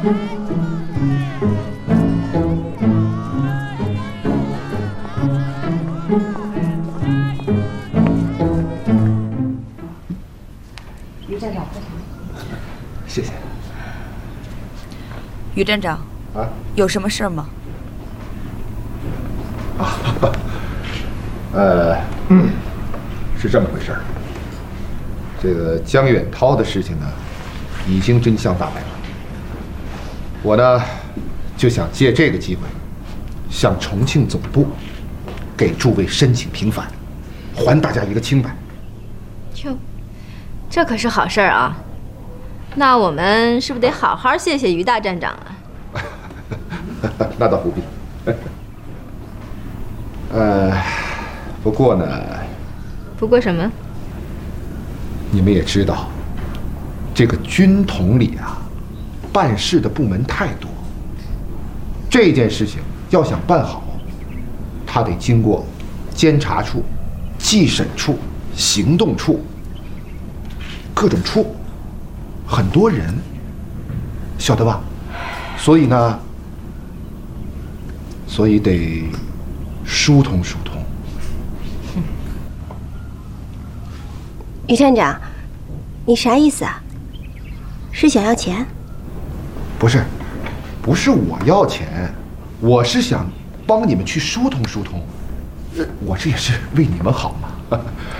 于站长， 谢谢。 于站长，有什么事吗？ 是这么回事儿。这个江远涛的事情呢，已经真相大白了。我呢，就想借这个机会，向重庆总部给诸位申请平反，还大家一个清白。 哟，这可是好事儿啊！那我们是不是得好好谢谢于大站长啊？ 那倒不必。不过呢， 不过什么？ 你们也知道，这个军统里啊，办事的部门太多。这件事情要想办好，他得经过监察处、技审处、行动处各种处，很多人，晓得吧？所以呢，得疏通疏通。 于站长，你啥意思啊？是想要钱？ 不是我要钱，我是想帮你们去疏通疏通。我这也是为你们好嘛。